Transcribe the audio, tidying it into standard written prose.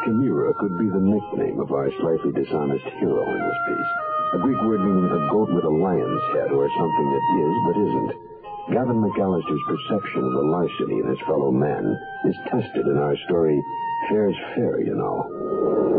Chimera could be the nickname of our slightly dishonest hero in this piece. A Greek word meaning a goat with a lion's head, or something that is but isn't. Gavin McAllister's perception of the larceny in his fellow man is tested in our story, Fair's Fair, you know.